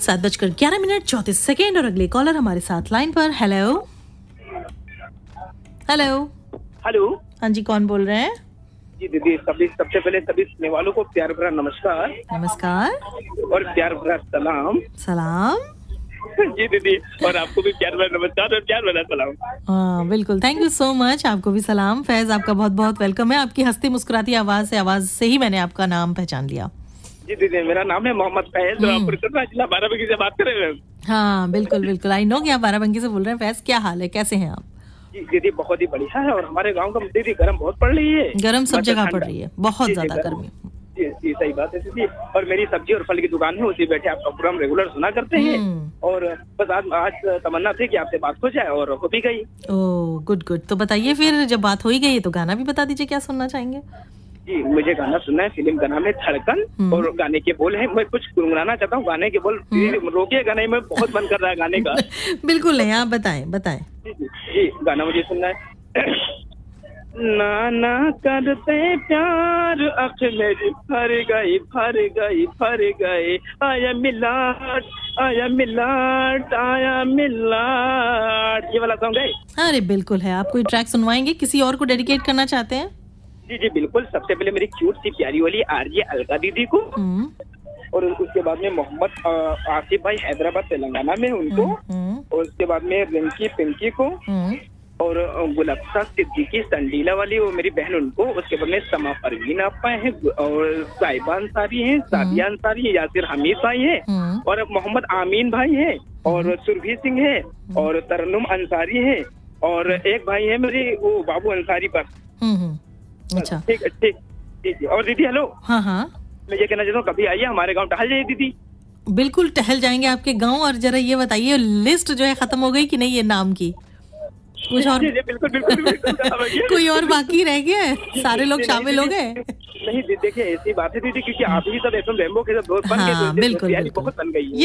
7:11:34 और अगले कॉलर हमारे साथ लाइन पर। Hello hello hello. हाँ जी, कौन बोल रहे हैं? जी दीदी, सबसे पहले सभी सुनने वालों को प्यार भरा नमस्कार नमस्कार। और प्यार भरा सलाम। सलाम। जी दीदी, और आपको भी प्यार भरा नमस्कार और प्यार भरा सलाम। हाँ बिल्कुल, थैंक यू सो मच। आपको भी सलाम। फैज, आपका बहुत बहुत वेलकम है। आपकी हंसती मुस्कुराती आवाज से ही मैंने आपका नाम पहचान लिया। जी दीदी, मेरा नाम है मोहम्मद फैज, रामपुर कटरा जिला बाराबंकी से बात कर रहे हैं। हाँ बिल्कुल बिल्कुल, आई नो कि आप बाराबंकी से बोल रहे हैं। फैज, क्या हाल है, कैसे हैं आप? जी दीदी, बहुत ही बढ़िया है। और हमारे गांव का दीदी गर्म बहुत पड़ रही है। गर्म सब जगह पड़ रही है, बहुत जी, ज्यादा जी, गर्मी। जी सही बात है दीदी। और मेरी सब्जी और फल की दुकान है, उसी बैठे आपका प्रोग्राम रेगुलर सुना करते हैं। और बस आज तमन्ना थी कि आपसे बात हो जाए, और हो भी गई। Oh good good. तो बताइए फिर, जब बात हो ही गई है तो गाना भी बता दीजिए, क्या सुनना चाहेंगे? जी, मुझे गाना सुनना है। फिल्म का नाम है धड़कन, और गाने के बोल है, मैं कुछ गुनगुनाना चाहता हूँ। गाने के बोल रोकिएगा नहीं, मैं बहुत मन कर रहा है गाने का। बिल्कुल नहीं, आप बताएं बताएं। जी, गाना मुझे सुनना है। नाना करते प्यार, अख मेरी भर गई भर गई भर गई। आया मिलाट आया मिलाट आया मिलाट, ये वाला सॉन्ग है। अरे बिल्कुल है। आप कोई ट्रैक सुनवाएंगे, किसी और को डेडिकेट करना चाहते हैं? जी जी बिल्कुल। सबसे पहले मेरी क्यूट सी प्यारी वाली आरजे अलका दीदी को, और उसके बाद में मोहम्मद आसिफ भाई हैदराबाद तेलंगाना में उनको, और उसके बाद में रिंकी पिंकी को, और गुलफ्ता सिद्दीकी संडीला वाली वो मेरी बहन उनको, उसके बाद में समा परवीन आपा है, और साहिबा अंसारी है, सादिया अंसारी है, यासिर हमीद भाई है, और मोहम्मद आमीन भाई है, और सुरभि सिंह है, और तरन्नुम अंसारी है, और एक भाई है मेरी वो बाबू अंसारी पर। अच्छा ठीक है, ठीक जी। और दीदी हेलो। हाँ हाँ, मैं ये कहना चाहता हूँ, कभी आइए हमारे गांव, टहल जाइए दीदी। बिल्कुल टहल जाएंगे आपके गांव। और जरा ये बताइए, लिस्ट जो है खत्म हो गई कि नहीं ये नाम की? कुछ और? बिल्कुल बिल्कुल बिल्कुल। कोई और बाकी रह गया है? सारे लोग शामिल हो गए? नहीं देखिए, ऐसी बात है दीदी, क्योंकि आप ही सब एकदम रेम्बो के सब दोस्त बन गए, हाँ बिल्कुल बहुत बन गई है।